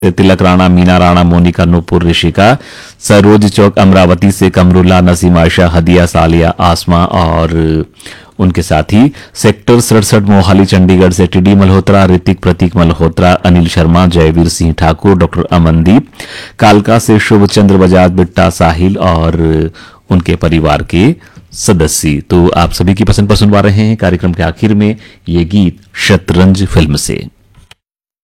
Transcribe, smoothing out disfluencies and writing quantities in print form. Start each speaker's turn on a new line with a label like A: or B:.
A: तिलक राणा, मीना राणा, मोनिका, नूपुर, ऋषिका, सरोज चौक अमरावती से कमरुल्ला, नसीम, आयशा, हदिया, सालिया, आसमा और उनके साथी सेक्टर 67 मोहाली चंडीगढ़ से टीडी मल्होत्रा, ऋतिक, प्रतीक मल्होत्रा, अनिल शर्मा, जयवीर सिंह ठाकुर, डॉक्टर अमनदीप, कालका से शुभ चंद्र बजाज, बिट्टा, साहिल और उनके परिवार के सदस्य। तो आप सभी की पसंद पर सुनवा रहे हैं कार्यक्रम के आखिर में ये गीत शतरंज फिल्म से।